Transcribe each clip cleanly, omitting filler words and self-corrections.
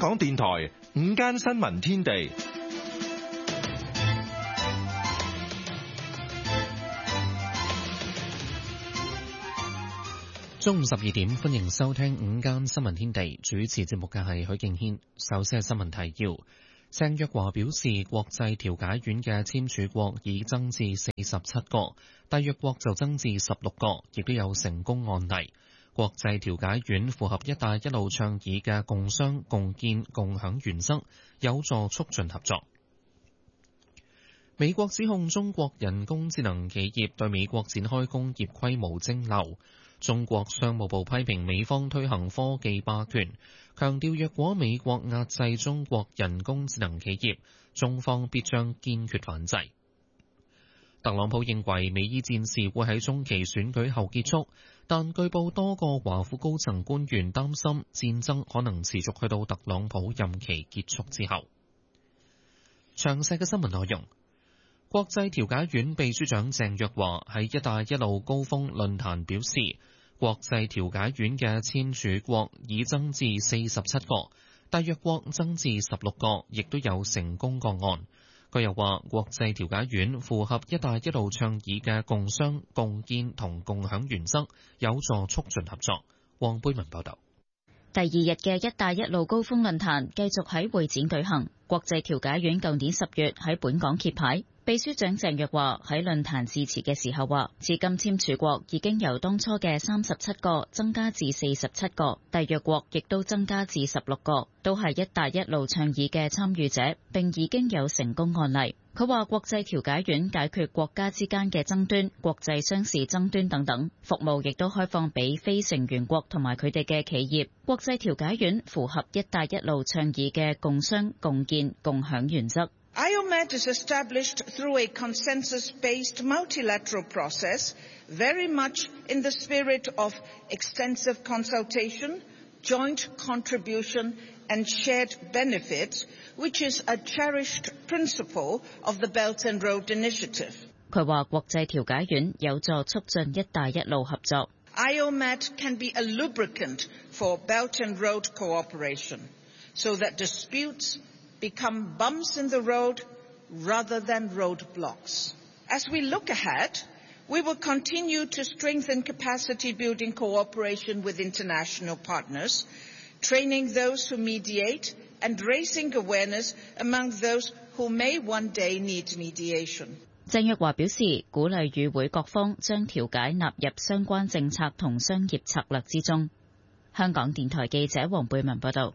港電台午間新聞天地。 中午12點，歡迎收聽午間新聞天地。主持節目嘅係許敬軒。首先係新聞提要。鄭若驊表示，國際調解院嘅簽署國已增至47個，締約國就增至16個，亦都有成功案例。國際調解院符合一帶一路倡議嘅共商、共建、共享原則，有助促進合作。美國指控中國人工智能企業對美國展開工業規模徵漏。中國商務部批評美方推行科技霸權，強調若果美國壓制中國人工智能企業，中方必將堅決反制。特朗普認為美伊戰事會喺中期選舉後結束，但據報多個華府高層官員擔心戰爭可能持續去到特朗普任期結束之後。詳細嘅新聞內容。國際調解院秘書長鄭若驊喺一帶一路高峰論壇表示，國際調解院嘅簽署國已增至47個，締約國增至16個，亦都有成功個案。佢又話，國際調解院符合一帶一路倡議嘅共商、共建同共享原則，有助促進合作。黃貝文報道。 第二日嘅一帶一路高峰論壇繼續喺會展舉行。國際調解院舊年10月喺本港揭牌。秘書長鄭若驊喺論壇致辭嘅時候話，至今簽署國已經由當初嘅37個增加至47個，締約國亦都增加至16個，都係一帶一路倡議嘅參與者，並已經有成功案例。佢話國際調解院解決國家之間嘅爭端、國際商事爭端等等，服務亦都開放俾非成員國同埋佢哋嘅企業。國際調解院符合一帶一路倡議嘅共商、共建、共享原則。 IOMET is established through a consensus-based multilateral process, very much in the spirit of extensive consultation, joint contribution, and shared benefits, which is a cherished principle of the Belt and Road Initiative. 佢話國際調解院有助促進一帶一路合作。 IOMET can be a lubricant for Belt and Road cooperation, so that disputes become bumps in the road rather than roadblocks. As we look ahead, we will continue to strengthen capacity-building cooperation with international partners, training those who mediate and raising awareness among those who may one day need mediation. 鄭若驊表示，鼓勵與會各方將調解納入相關政策同商業策略之中。香港電台記者黃貝文報道。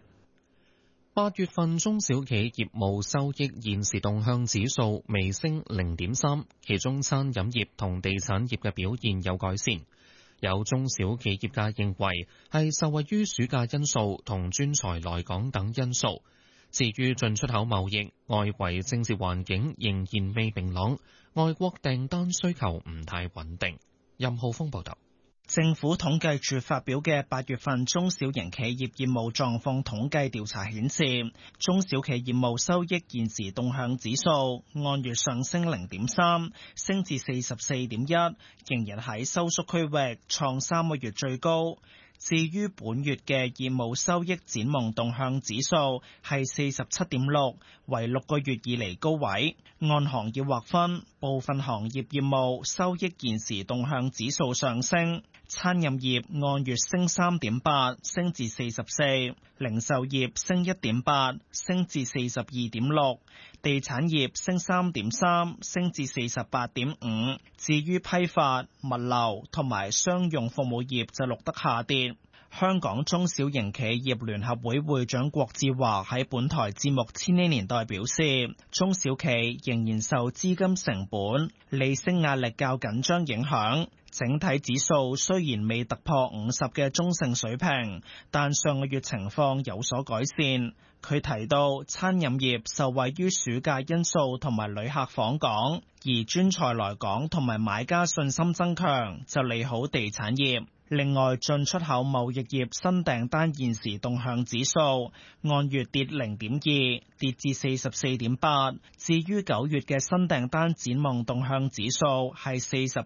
8月份中小企業務收益現時動向指數微升 0.3， 其中餐飲業同地產業嘅表現有改善。有中小企業界認為係受惠於暑假因素同專才來港等因素。至於進出口貿易，外圍政治環境仍然未明朗，外國訂單需求唔太穩定。任浩峰報道。 政府統計處發表嘅8月份中小型企業業務狀況統計調查顯示，中小企業務收益現時動向指數按月上升 0.3， 升至 44.1， 仍然喺收縮區域，創3個月最高。至於本月嘅業務收益展望動向指數係 47.6， 為6個月以嚟高位。按行業劃分，部分行業業務收益現時動向指數上升，餐飲業按月升 3.8， 升至44，零售業升 1.8， 升至 42.6， 地產業升 3.3， 升至 48.5。 至於批發、物流同埋商用服務業就錄得下跌。香港中小型企業聯合會會長郭志華喺本台節目《千禧年代》表示，中小企仍然受資金成本、利息壓力較緊張影響，整體指數雖然未突破50嘅中性水平，但上個月情況有所改善。佢提到餐飲業受惠於暑假因素同埋旅客訪港，而專才來港同埋買家信心增強，就利好地產業。 另外，進出口貿易業新訂單現時動向指數按月跌0.2，跌至44.8。至於9月嘅新訂單展望動向指數係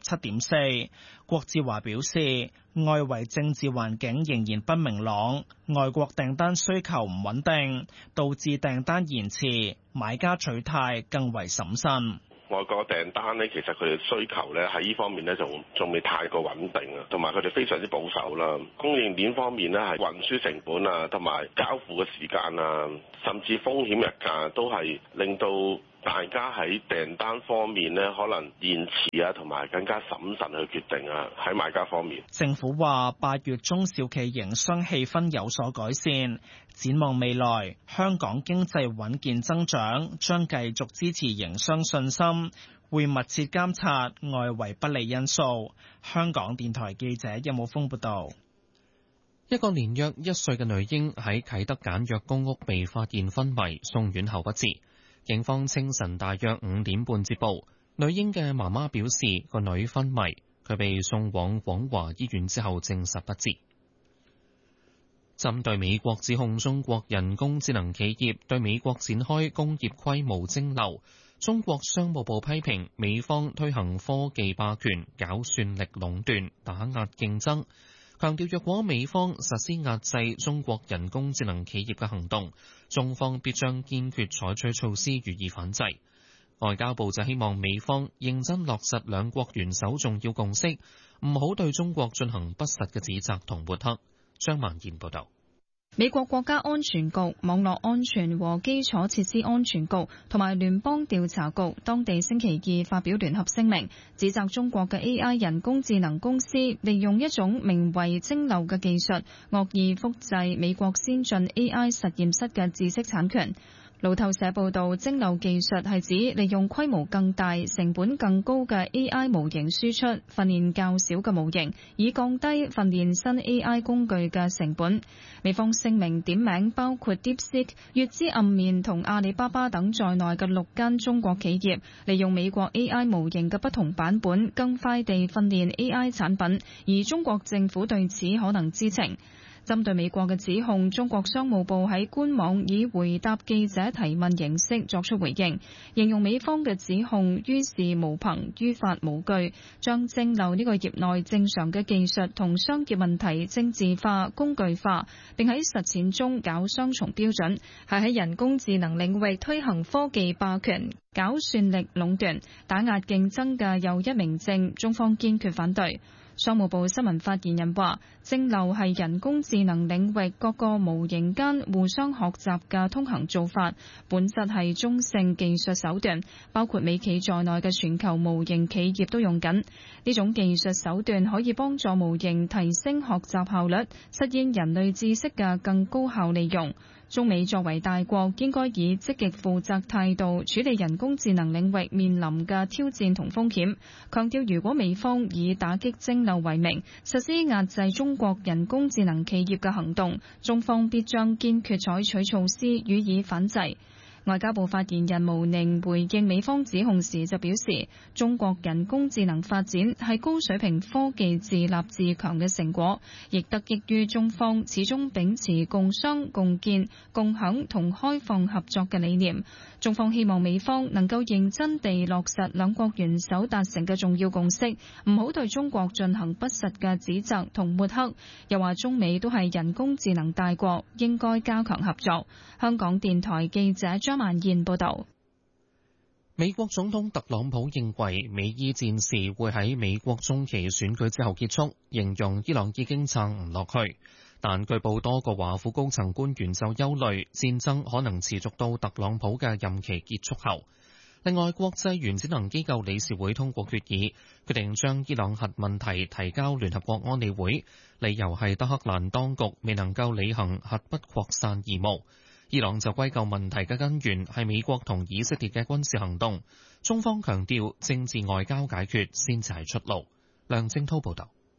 47.4。郭志華表示，外圍政治環境仍然不明朗，外國訂單需求唔穩定，導致訂單延遲，買家取態更為審慎。 外國訂單咧，其實佢哋需求咧喺呢方面咧，仲未太過穩定啊，同埋佢哋非常之保守啦。供應鏈方面咧，係運輸成本啊，同埋交付嘅時間啊，甚至風險日價都係令到大家喺訂單方面咧，可能延遲啊，同埋更加審慎去決定啊。喺買家方面， 政府話8月中小企營商氣氛有所改善，展望未來，香港經濟穩健增長，將繼續支持營商信心，會密切監察外圍不利因素。香港電台記者任武峰報道。 一個年約1歲嘅女嬰喺啟德簡約公屋被發現昏迷，送院後不治。警方清晨大約5點半接報，女嬰嘅媽媽表示個女昏迷，佢被送往廣華醫院之後證實不治。針對美國指控中國人工智能企業對美國展開工業規模蒸餾，中國商務部批評美方推行科技霸權、搞算力壟斷、打壓競爭，強調若果美方實施壓制中國人工智能企業嘅行動，中方必將堅決採取措施予以反制。外交部就希望美方認真落實兩國元首重要共識，唔好對中國進行不實嘅指責同抹黑。張曼燕報道。 美國國家安全局、網絡安全和基礎設施安全局同埋聯邦調查局當地星期二發表聯合聲明，指責中國嘅 AI 人工智能公司利用一種名為蒸餾嘅技術，惡意複製美國先進 AI 實驗室嘅知識產權。路透社報道，蒸餾技術係指利用規模更大、成本更高嘅 AI 模型輸出，訓練較少嘅模型，以降低訓練新 AI 工具嘅成本。美方聲明點名包括 DeepSeek、月之暗面同阿里巴巴等在內嘅6間中國企業，利用美國 AI 模型嘅不同版本，更快地訓練 AI 產品，而中國政府對此可能知情。針對美國嘅指控，中國商務部喺官網以回答記者提問形式作出回應，形容美方嘅指控於事無憑、於法無據，將蒸餾呢個業內正常嘅技術同商業問題政治化、工具化，並喺實踐中搞雙重標準，係喺人工智能領域推行科技霸權、搞算力壟斷、打壓競爭嘅又一明證，中方堅決反對。商務部新聞發言人話，蒸餾係人工智能領域各個模型間互相學習嘅通行做法，本質係中性技術手段，包括美企在內嘅全球模型企業都用緊。呢種技術手段可以幫助模型提升學習效率，實現人類知識嘅更高效利用。中美作為大國，應該以積極負責態度處理人工智能領域面臨嘅挑戰同風險，強調如果美方以打擊蒸餾為名，實施壓制中國人工智能企業嘅行動，中方必將堅決採取措施予以反制。外交部發言人毛寧回應美方指控時就表示，中國人工智能發展係高水平科技自立自強嘅成果，亦得益於中方始終秉持共商共建共享同開放合作嘅理念。中方希望美方能夠認真地落實兩國元首達成嘅重要共識，唔好對中國進行不實嘅指責同抹黑。又話中美都係人工智能大國，應該加強合作。香港電台記者張曼燕報道。 美國總統特朗普認為美伊戰事會喺美國中期選舉之後結束，形容伊朗已經撐唔落去。但據報多個華府高層官員就憂慮戰爭可能持續到特朗普嘅任期結束後。另外，國際原子能機構理事會通過決議，決定將伊朗核問題提交聯合國安理會，理由係德黑蘭當局未能夠履行核不擴散義務。伊朗就歸咎問題嘅根源係美國同以色列嘅軍事行動，中方強調政治外交解決先至係出路。梁正濤報道。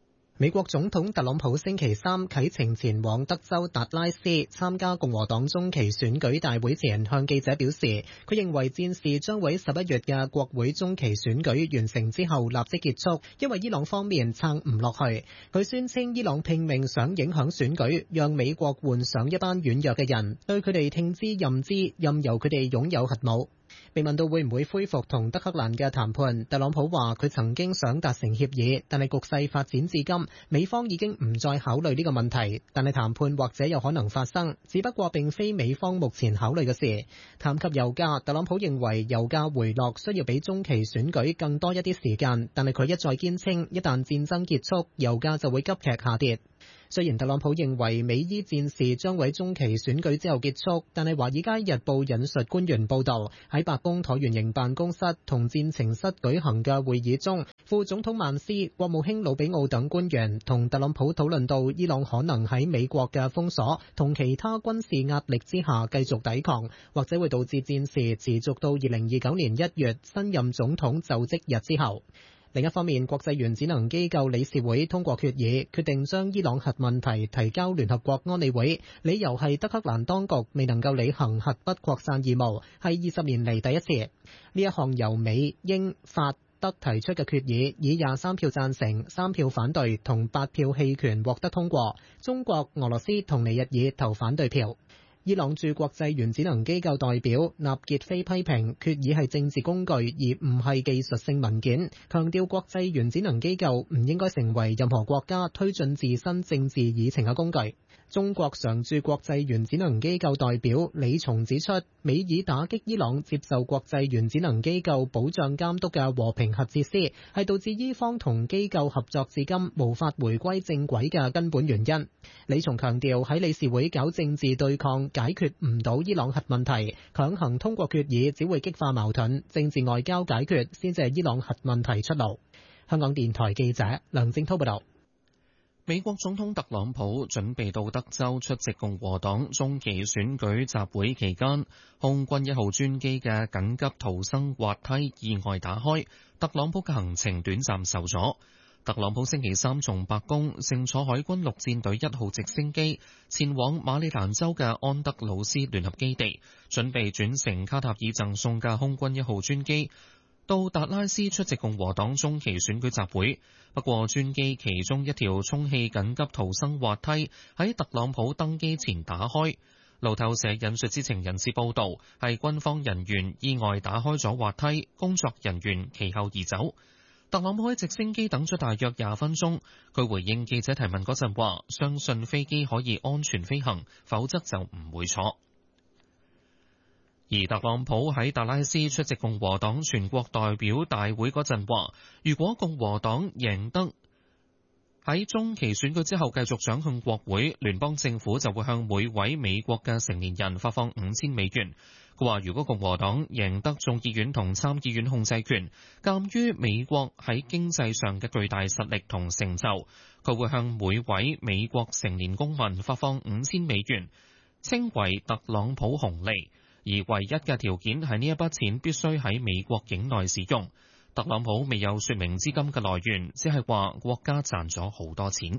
美國總統特朗普星期三啟程前往德州達拉斯參加共和黨中期選舉大會前，向記者表示，佢認為戰事將會喺11月嘅國會中期選舉完成之後立即結束，因為伊朗方面撐唔落去。佢宣稱伊朗拼命想影響選舉，讓美國換上一班軟弱嘅人，對佢哋聽之任之，任由佢哋擁有核武。被問到會唔會恢復同德克蘭嘅談判，特朗普話佢曾經想達成協議，但係局勢發展至今，美方已經唔再考慮呢個問題，但係談判或者有可能發生，只不過並非美方目前考慮嘅事。談及油價，特朗普認為油價回落需要比中期選舉更多一啲時間，但係佢一再堅稱，一旦戰爭結束，油價就會急劇下跌。雖然特朗普認為美伊戰事將會中期選舉之後結束，但係《華爾街日報》引述官員報導，喺白宮橢圓形辦公室同戰情室舉行嘅會議中，副總統曼斯、國務卿魯比奧等官員同特朗普討論到伊朗可能喺美國嘅封鎖同其他軍事壓力之下繼續抵抗，或者會導致戰事持續到2029年1月新任總統就職日之後。另一方面，國際原子能機構理事會通過決議，決定將伊朗核問題提交聯合國安理會，理由係德黑蘭當局未能夠履行核不擴散義務，係20年嚟第一次。呢一項由美、英、法、德提出嘅決議，以23票贊成、3票反對同8票棄權獲得通過。中國、俄羅斯同尼日爾投反對票。伊朗駐國際原子能機構代表納傑菲批評決議係政治工具，而唔係技術性文件，強調國際原子能機構唔應該成為任何國家推進自身政治議程嘅工具。中國常駐國際原子能機構代表李松指出，美以打擊伊朗接受國際原子能機構保障監督嘅和平核設施，係導致伊方同機構合作至今無法回歸正軌嘅根本原因。李松強調，喺理事會搞政治對抗解決唔到伊朗核問題，強行通過決議只會激化矛盾，政治外交解決先至係伊朗核問題出路。香港電台記者梁正滔報道。 美國總統特朗普準備到德州出席共和黨中期選舉集會期間，空軍1號專機嘅緊急逃生滑梯意外打開，特朗普嘅行程短暫受阻。特朗普星期三從白宮乘坐海軍陸戰隊1號直升機前往馬里蘭州嘅安德魯斯聯合基地，準備轉乘卡塔爾贈送嘅空軍1號專機到達拉斯出席共和黨中期選舉集會。不過專機其中一條充氣緊急逃生滑梯喺特朗普登機前打開。路透社引述知情人士報道，係軍方人員意外打開咗滑梯，工作人員其後移走。特朗普喺直升機等咗大約20分鐘，佢回應記者提問嗰陣話，相信飛機可以安全飛行，否則就唔會坐。而特朗普喺達拉斯出席共和黨全國代表大會嗰陣話，如果共和黨贏得喺中期選舉之後繼續掌控國會，聯邦政府就會向每位美國嘅成年人發放$5000。佢話如果共和黨贏得眾議院同參議院控制權，鑑於美國喺經濟上嘅巨大實力同成就，佢會向每位美國成年公民發放$5000，稱為特朗普紅利。而唯一嘅條件係呢一筆錢必須喺美國境內使用。特朗普未有說明資金嘅來源，只係話國家賺咗好多錢。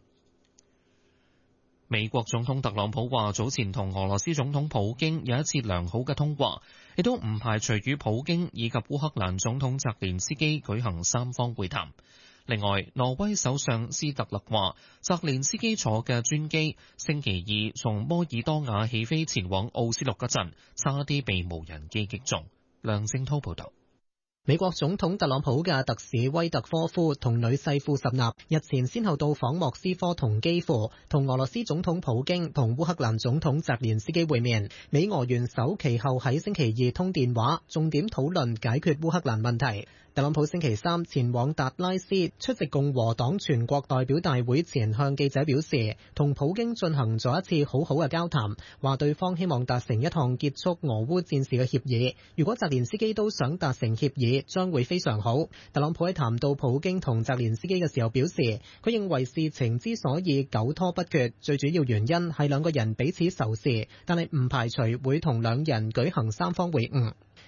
美國總統特朗普話早前同俄羅斯總統普京有一次良好嘅通話，亦都唔排除與普京以及烏克蘭總統澤連斯基舉行三方會談。另外，挪威首相斯特勒話，澤連斯基坐嘅專機星期二從摩爾多瓦起飛前往奧斯陸嗰陣，差啲被無人機擊中。梁正滔報導。 美國總統特朗普嘅特使威特科夫同女婿庫什納日前先後到訪莫斯科同基輔，同俄羅斯總統普京同烏克蘭總統澤連斯基會面。美俄元首其後喺星期二通電話，重點討論解決烏克蘭問題。特朗普星期三前往達拉斯出席共和黨全國代表大會前，向記者表示，同普京進行咗一次好好嘅交談，話對方希望達成一項結束俄烏戰事嘅協議。如果澤連斯基都想達成協議，將會非常好。特朗普喺談到普京同澤連斯基嘅時候表示，佢認為事情之所以久拖不決，最主要原因係兩個人彼此仇視，但係唔排除會同兩人舉行三方會晤。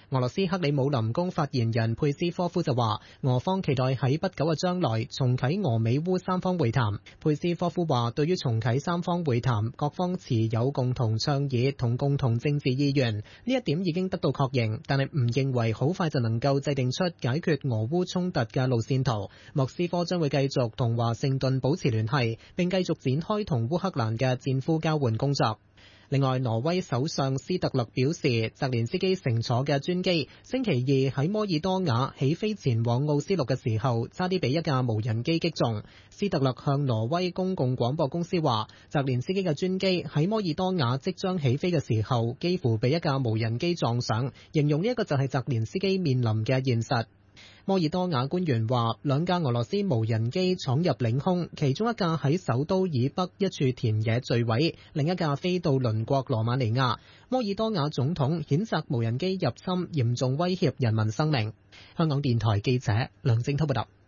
俄羅斯克里姆林宮發言人佩斯科夫就話，俄方期待喺不久嘅將來重啟俄美烏三方會談。佩斯科夫話，對於重啟三方會談，各方持有共同倡議同共同政治意願，呢一點已經得到確認，但係唔認為好快就能夠制定出解決俄烏衝突嘅路線圖。莫斯科將會繼續同華盛頓保持聯繫，並繼續展開同烏克蘭嘅戰俘交換工作。另外，挪威首相斯特勒表示，澤連斯基乘坐嘅專機星期二喺摩爾多瓦起飛前往奧斯陸嘅時候，差啲被一架無人機擊中。斯特勒向挪威公共廣播公司話，澤連斯基嘅專機喺摩爾多瓦即將起飛嘅時候，幾乎被一架無人機撞上，形容呢一個就係澤連斯基面臨嘅現實。摩爾多瓦官員話，兩架俄羅斯無人機闖入領空，其中一架喺首都以北一處田野墜毀，另一架飛到鄰國羅馬尼亞。摩爾多瓦總統譴責無人機入侵，嚴重威脅人民生命。香港電台記者梁正濤報道。